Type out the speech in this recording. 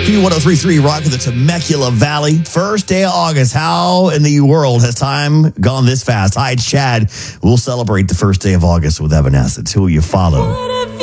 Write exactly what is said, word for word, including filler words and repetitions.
Q one oh three point three Rock in the Temecula Valley. First day of August. How in the world has time gone this fast? Hi, it's Chad. We'll celebrate the first day of August with Evanescence. Who will you follow?